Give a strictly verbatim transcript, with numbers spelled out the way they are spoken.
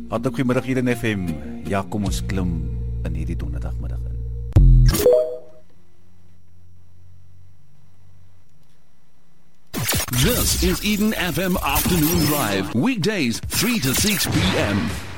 Hartlik goeiemiddag hier in F M. Ja, kom ons klim in hierdie donderdagmiddag in. This is Eden F M Afternoon Drive, weekdays three to six p m